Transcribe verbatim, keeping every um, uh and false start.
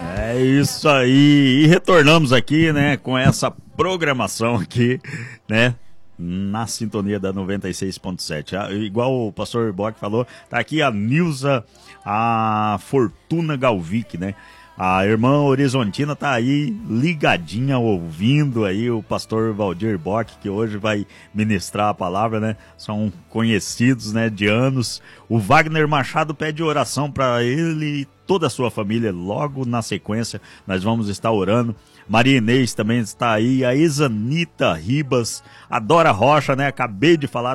É isso aí. E retornamos aqui, né, com essa programação aqui, né, na sintonia da noventa e seis ponto sete. Ah, igual o pastor Bock falou, tá aqui a Nilza, a Fortuna Galvic, né? A irmã Horizontina tá aí ligadinha, ouvindo aí o pastor Valdir Bock, que hoje vai ministrar a palavra, né? São conhecidos, né, de anos. O Wagner Machado pede oração para ele e toda a sua família. Logo na sequência, nós vamos estar orando. Maria Inês também está aí. A Exanita Ribas, a Dora Rocha, né? Acabei de falar